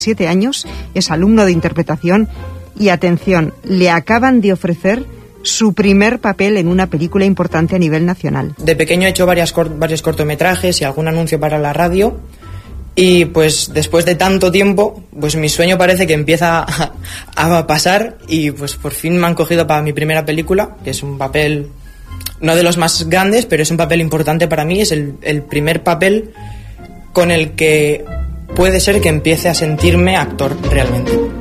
7 años, es alumno de interpretación y, atención, le acaban de ofrecer su primer papel en una película importante a nivel nacional. De pequeño he hecho varios cortometrajes y algún anuncio para la radio y pues después de tanto tiempo pues mi sueño parece que empieza a pasar y pues por fin me han cogido para mi primera película, que es un papel no de los más grandes, pero es un papel importante para mí, es el primer papel con el que puede ser que empiece a sentirme actor realmente.